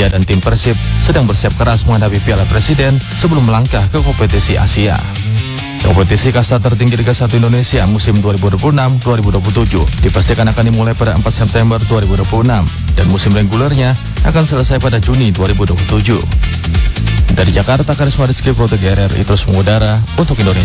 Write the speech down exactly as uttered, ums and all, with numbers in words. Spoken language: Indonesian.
Persija dan tim Persib sedang bersiap keras menghadapi Piala Presiden sebelum melangkah ke kompetisi Asia. Kompetisi kasta tertinggi Liga satu Indonesia musim dua ribu dua puluh enam dua ribu dua puluh tujuh dipastikan akan dimulai pada empat September dua ribu dua puluh enam dan musim regulernya akan selesai pada Juni dua ribu dua puluh tujuh. Dari Jakarta, Karisma Rizky Pro R R I terus mengudara untuk Indonesia.